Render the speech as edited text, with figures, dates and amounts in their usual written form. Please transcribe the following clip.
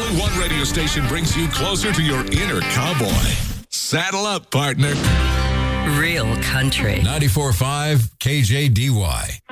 only one radio station brings you closer to your inner cowboy. Saddle up, partner. Real country. 94.5 KJDY.